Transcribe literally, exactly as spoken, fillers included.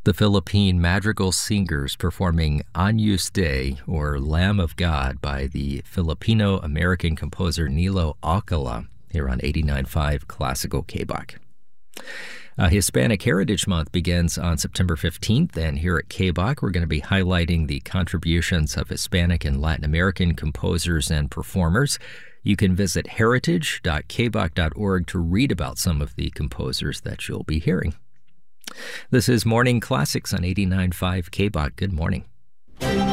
The Philippine Madrigal Singers performing Agnus Dei, or Lamb of God, by the Filipino-American composer Nilo Alcala, here on eighty-nine point five Classical K B O C. Uh, Hispanic Heritage Month begins on September fifteenth, and here at K B O C, we're going to be highlighting the contributions of Hispanic and Latin American composers and performers. You can visit heritage dot k b o c dot org to read about some of the composers that you'll be hearing. This is Morning Classics on eighty-nine point five K B O C. Good morning.